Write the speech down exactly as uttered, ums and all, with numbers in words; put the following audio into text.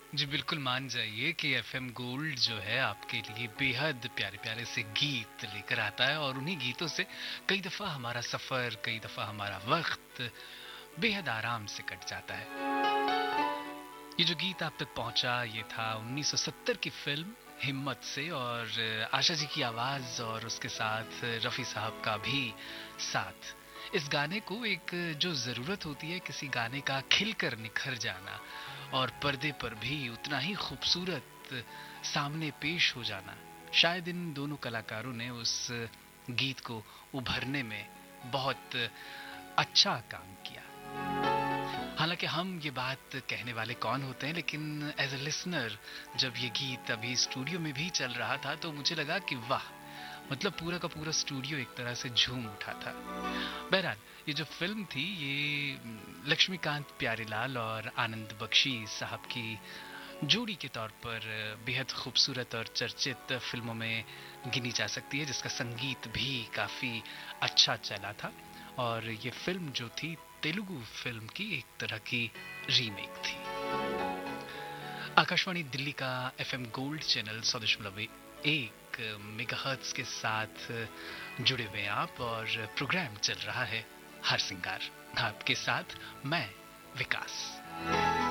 जी बिल्कुल मान जाइए कि एफएम गोल्ड जो है आपके लिए बेहद प्यारे-प्यारे से गीत लेकर आता है और उन्हीं गीतों से कई दफ़ा हमारा सफ़र, कई दफ़ा हमारा वक़्त बेहद आराम से कट जाता है। ये जो गीत आप तक पहुंचा ये था उन्नीस सौ सत्तर की फिल्म हिम्मत से और आशा जी की आवाज और उसके साथ रफी साहब का भी साथ। इस गाने को एक जो जरूरत होती है किसी गाने का खिलकर निखर जाना और पर्दे पर भी उतना ही खूबसूरत सामने पेश हो जाना, शायद इन दोनों कलाकारों ने उस गीत को उभरने में बहुत अच्छा काम किया। हालांकि हम ये बात कहने वाले कौन होते हैं, लेकिन एज अ लिसनर जब ये गीत अभी स्टूडियो में भी चल रहा था तो मुझे लगा कि वाह, मतलब पूरा का पूरा स्टूडियो एक तरह से झूम उठा था। बहरहाल ये जो फिल्म थी ये लक्ष्मीकांत प्यारेलाल और आनंद बख्शी साहब की जोड़ी के तौर पर बेहद खूबसूरत और चर्चित फिल्मों में गिनी जा सकती है, जिसका संगीत भी काफी अच्छा चला था। और ये फिल्म जो थी तेलुगु फिल्म की एक तरह की रीमेक थी। आकाशवाणी दिल्ली का एफएम गोल्ड चैनल सौ दशमलव एक मेगाहर्ट्ज के साथ जुड़े हुए हैं आप और प्रोग्राम चल रहा है हर सिंगार। आपके साथ मैं विकास।